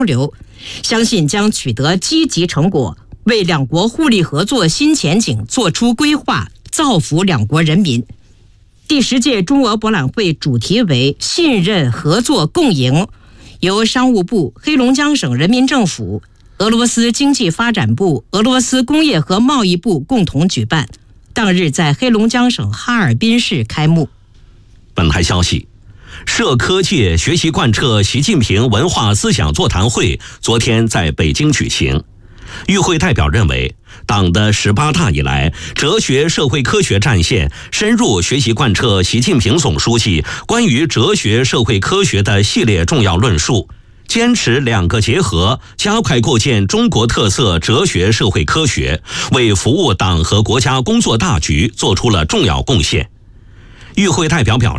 流，相信将取得积极成果，为两国互利合作新前景做出规划，造福两国人民。第10届中俄博览会主题为信任、合作、共赢，由商务部、黑龙江省人民政府、俄罗斯经济发展部、俄罗斯工业和贸易部共同举办，当日在黑龙江省哈尔滨市开幕。 本台消息，社科界学习贯彻习近平文化思想座谈会昨天在北京举行。与会代表认为，党的18大以来，哲学社会科学战线深入学习贯彻习近平总书记关于哲学社会科学的系列重要论述，坚持两个结合，加快构建中国特色哲学社会科学，为服务党和国家工作大局做出了重要贡献。与会代表表